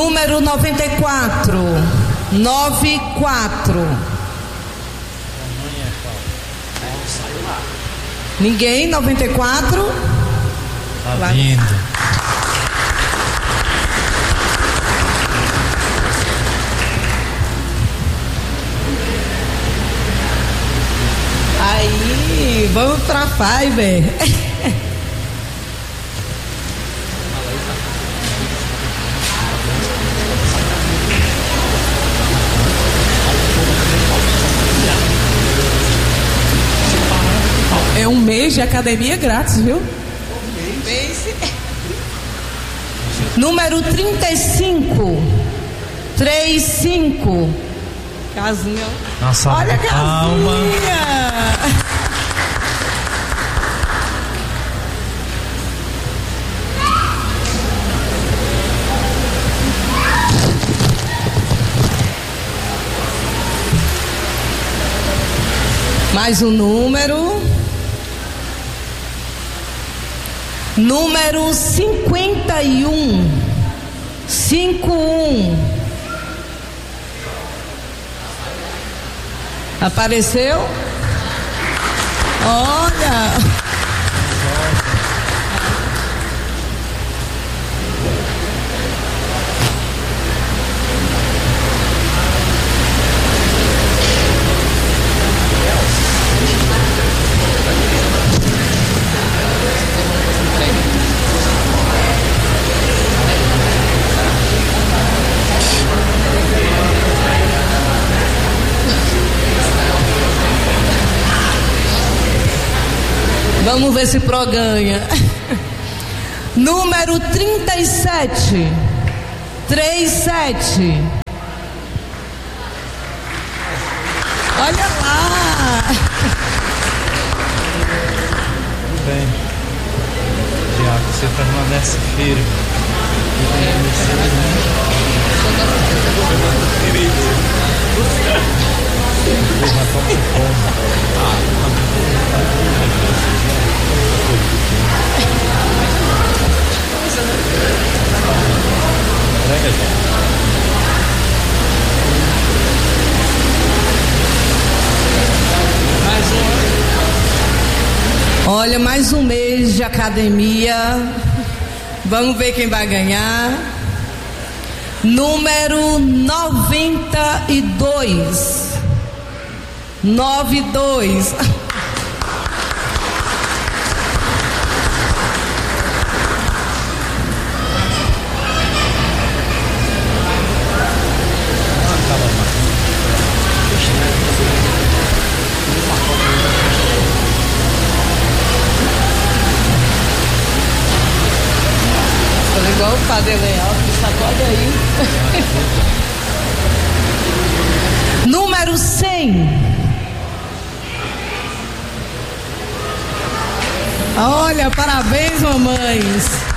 Número 94. 94. Ninguém? 94? Tá vindo. Aí, vamos pra Fiber. É um mês de academia grátis, viu? Número 35. 35. Casinha. Nossa, olha a casinha. Mais um número. Número 51. 51. Apareceu? Olha. Vamos ver se Pro ganha. Número 37. 37. Olha lá. Tudo bem. Tiago, você permanece firme. Olha, mais um mês de academia. Vamos ver quem vai ganhar. Número 92. 92. Igual o Padre Leal, sacode aí. Número 100. Olha, parabéns, mamães.